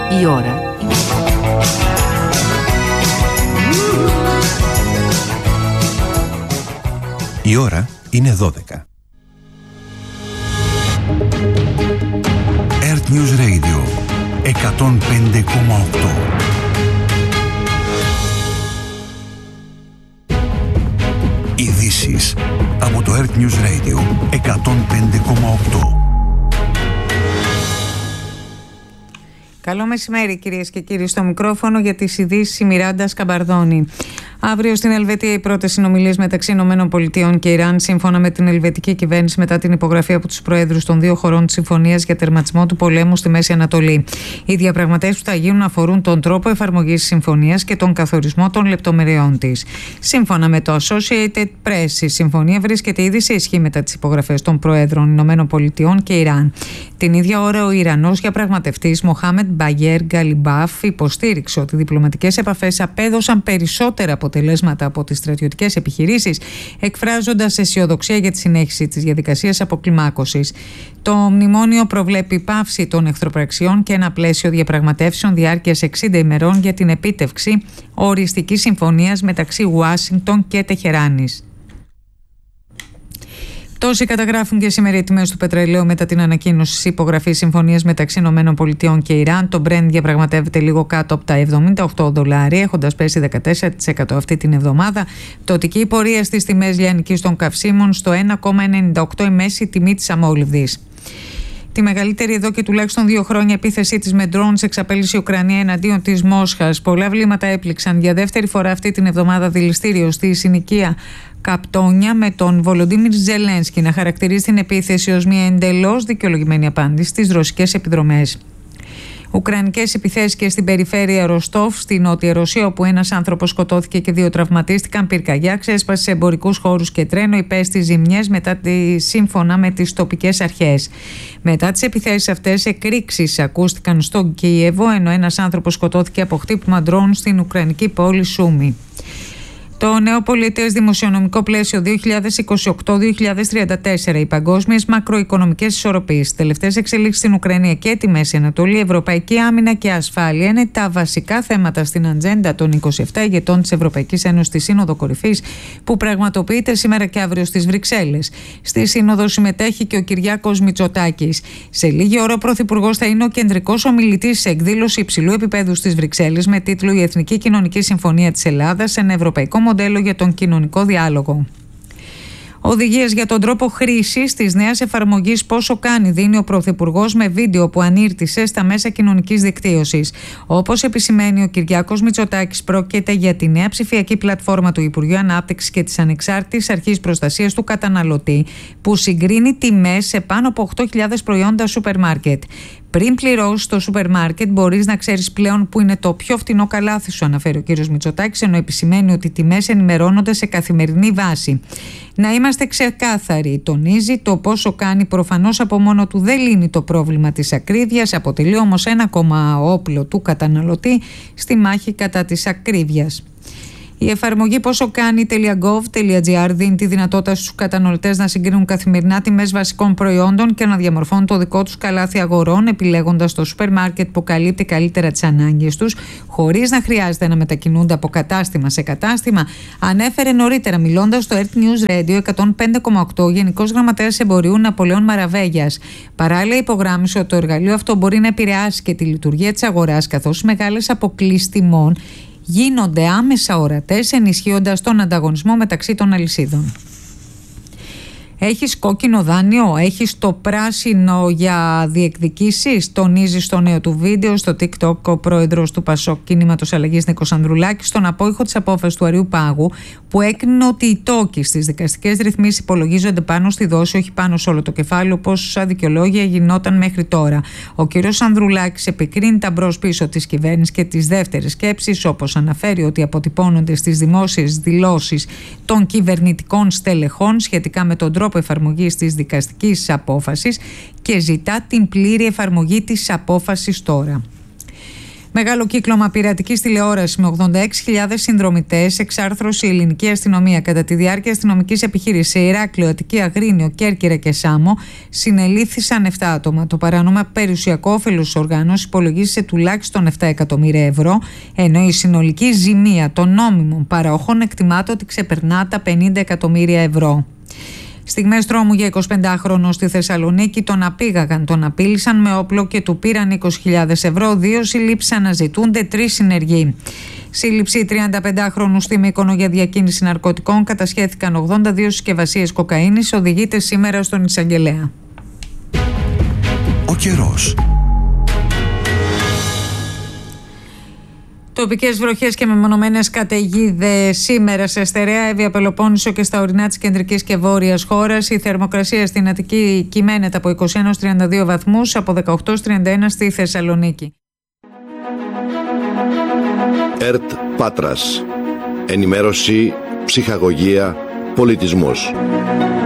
Η ώρα είναι... Η ώρα είναι 12. Earth News Radio 105,8. Ειδήσεις από το Earth News Radio 105,8. Καλό μεσημέρι, κυρίες και κύριοι. Στο μικρόφωνο για τις ειδήσεις η Μιράντα Σκαμπαρδόνη. Αύριο στην Ελβετία οι πρώτες συνομιλίες μεταξύ ΗΠΑ και Ιράν, σύμφωνα με την ελβετική κυβέρνηση, μετά την υπογραφή από τους προέδρους των δύο χωρών της συμφωνίας για τερματισμό του πολέμου στη Μέση Ανατολή. Οι διαπραγματεύσεις που θα γίνουν αφορούν τον τρόπο εφαρμογής της συμφωνίας και τον καθορισμό των λεπτομεριών της. Σύμφωνα με το Associated Press, η συμφωνία βρίσκεται ήδη σε ισχύ μετά τις υπογραφές των προέδρων ΗΠΑ και Ιράν. Την ίδια ώρα, ο Ιρανός διαπραγματευτής Μοχάμεντ Μπαγέρ Γκαλιμπάφ υποστήριξε ότι οι διπλωματικές επαφές απέδωσαν περισσότερα αποτελέσματα από τις στρατιωτικές επιχειρήσεις, εκφράζοντας αισιοδοξία για τη συνέχιση της διαδικασίας αποκλιμάκωσης. Το μνημόνιο προβλέπει πάυση των εχθροπραξιών και ένα πλαίσιο διαπραγματεύσεων διάρκειας 60 ημερών για την επίτευξη οριστικής συμφωνίας μεταξύ Ουάσιγκτον και Τεχεράνης. Τόσοι καταγράφουν και σήμερα οι τιμές του πετρελαίου μετά την ανακοίνωση της υπογραφής συμφωνίας μεταξύ ΗΠΑ και Ιράν. Το Brent διαπραγματεύεται λίγο κάτω από τα $78, έχοντας πέσει 14% αυτή την εβδομάδα. Πτωτική πορεία στις τιμές λιανικής των καυσίμων στο 1,98 η μέση τιμή της αμόλυβδης. Τη μεγαλύτερη εδώ και τουλάχιστον 2 χρόνια επίθεσή της με drones εξαπέλυσε η Ουκρανία εναντίον της Μόσχας. Πολλά βλήματα έπληξαν για δεύτερη φορά αυτή την εβδομάδα δηληστήριο στη συνοικία Καπτόνια, με τον Βολοντίμιρ Ζελένσκι να χαρακτηρίζει την επίθεση ως μια εντελώς δικαιολογημένη απάντηση στις ρωσικές επιδρομές. Ουκρανικές επιθέσεις και στην περιφέρεια Ροστόφ, στη Νότια Ρωσία, όπου ένας άνθρωπος σκοτώθηκε και 2 τραυματίστηκαν. Πυρκαγιά ξέσπασε σε εμπορικούς χώρους και τρένο, υπέστη ζημιές σύμφωνα με τις τοπικές αρχές. Μετά τις επιθέσεις αυτές, εκρήξεις ακούστηκαν στο Κίεβο, ενώ ένας άνθρωπος σκοτώθηκε από χτύπημα ντρόουν στην ουκρανική πόλη Σούμι. Το νέο πολιτές δημοσιονομικό πλαίσιο 2028-2034, οι παγκόσμιες μακροοικονομικές ισορροπίες, τελευταίες εξελίξεις στην Ουκρανία και τη Μέση Ανατολή, ευρωπαϊκή άμυνα και ασφάλεια είναι τα βασικά θέματα στην ατζέντα των 27 ηγετών της Ευρωπαϊκής Ένωσης στη Σύνοδο Κορυφής, που πραγματοποιείται σήμερα και αύριο στις Βρυξέλλες. Στη Σύνοδο συμμετέχει και ο Κυριάκος Μητσοτάκης. Σε λίγη ώρα ο Πρωθυπουργός θα είναι ο κεντρικός ομιλητής σε εκδήλωση υψηλού επίπεδου στις Βρυξέλλες με τίτλο «Η Εθνική Κοινωνική Συμφωνία της Ελλάδας, ένα ευρωπαϊκό μοντέλο για τον κοινωνικό διάλογο». Οδηγίες για τον τρόπο χρήσης της νέας εφαρμογής «Πόσο κάνει» δίνει ο Πρωθυπουργός με βίντεο που ανήρτησε στα μέσα κοινωνικής δικτύωσης. Όπως επισημαίνει ο Κυριάκος Μητσοτάκης, πρόκειται για τη νέα ψηφιακή πλατφόρμα του Υπουργείου Ανάπτυξης και της Ανεξάρτητης Αρχής Προστασίας του Καταναλωτή, που συγκρίνει τιμές σε πάνω από 8.000 προϊόντα σούπερ μάρκετ. Πριν πληρώσεις στο σούπερ μάρκετ, μπορείς να ξέρεις πλέον που είναι το πιο φτηνό καλάθι σου, αναφέρει ο κ. Μητσοτάκης, ενώ επισημαίνει ότι οι τιμές ενημερώνονται σε καθημερινή βάση. Να είμαστε ξεκάθαροι, τονίζει, το πόσο κάνει προφανώς από μόνο του δεν λύνει το πρόβλημα της ακρίβειας, αποτελεί όμως ένα ακόμα όπλο του καταναλωτή στη μάχη κατά της ακρίβειας. Η εφαρμογή ποσοκάνει.gov.gr δίνει τη δυνατότητα στους καταναλωτές να συγκρίνουν καθημερινά τιμές βασικών προϊόντων και να διαμορφώνουν το δικό τους καλάθι αγορών, επιλέγοντας το σούπερ μάρκετ που καλύπτει καλύτερα τις ανάγκες τους, χωρίς να χρειάζεται να μετακινούνται από κατάστημα σε κατάστημα, ανέφερε νωρίτερα μιλώντας στο Earth News Radio 105,8 ο Γενικός Γραμματέας Εμπορίου Ναπολέων Μαραβέγιας. Παράλληλα, υπογράμμισε ότι το εργαλείο αυτό μπορεί να επηρεάσει και τη λειτουργία της αγοράς, καθώς οι μεγάλες αποκλίσεις τιμών γίνονται άμεσα ορατές, ενισχύοντας τον ανταγωνισμό μεταξύ των αλυσίδων. Έχεις κόκκινο δάνειο, έχεις το πράσινο για διεκδικήσεις, τονίζει στο νέο του βίντεο στο TikTok ο πρόεδρος του ΠΑΣΟΚ Κινήματος Αλλαγής Νίκος Ανδρουλάκης, στον απόϊχο της απόφασης του Αριουπάγου, που έκρινε ότι οι τόκοι στις δικαστικές ρυθμίσεις υπολογίζονται πάνω στη δόση, όχι πάνω σε όλο το κεφάλαιο, όπως σαν δικαιολόγια γινόταν μέχρι τώρα. Ο κ. Ανδρουλάκης επικρίνει τα μπρος-πίσω της κυβέρνησης και τις δεύτερες σκέψεις, όπως αναφέρει ότι αποτυπώνονται στις δημόσιες δηλώσεις των κυβερνητικών στελεχών σχετικά με τον τρόπο εφαρμογής της δικαστικής απόφασης και ζητά την πλήρη εφαρμογή της απόφασης τώρα. Μεγάλο κύκλωμα πειρατικής τηλεόρασης με 86.000 συνδρομητές, εξάρθρωση η ελληνική αστυνομία. Κατά τη διάρκεια αστυνομικής επιχείρησης σε Ηράκλειο, Αττική, Αγρίνιο, Κέρκυρα και Σάμο συνελήφθησαν 7 άτομα. Το παράνομο περιουσιακό όφελος της οργάνωσης υπολογίζεται τουλάχιστον 7 εκατομμύρια ευρώ, ενώ η συνολική ζημία των νόμιμων παρόχων εκτιμάται ότι ξεπερνά τα 50 εκατομμύρια ευρώ. Στιγμές τρόμου για 25χρονο στη Θεσσαλονίκη, τον απήγαγαν, τον απείλησαν με όπλο και του πήραν 20.000 ευρώ. 2 συλλήψεις αναζητούνται, 3 συνεργοί. Σύλληψη 35χρονου στη Μύκονο για διακίνηση ναρκωτικών. Κατασχέθηκαν 82 συσκευασίες κοκαίνης. Οδηγείται σήμερα στον εισαγγελέα. Ο καιρός. Τοπικές βροχές και μεμονωμένες καταιγίδες σήμερα σε στερεά Εύβοια, Πελοπόννησο και στα ορεινά της κεντρικής και βόρειας χώρας. Η θερμοκρασία στην Αττική κυμαίνεται από 21-32 βαθμούς, από 18-31 στη Θεσσαλονίκη. ΕΡΤ Πάτρας. Ενημέρωση, ψυχαγωγία, πολιτισμός.